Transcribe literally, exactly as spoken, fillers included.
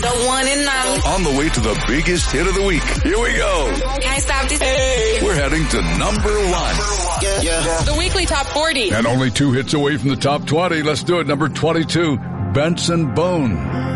The one and only. On the way to the biggest hit of the week. Here we go. Can't stop this. Hey. We're heading to number one. Yeah, yeah. The weekly top forty. And only two hits away from the top twenty. Let's do it. Number twenty-two, Benson Boone.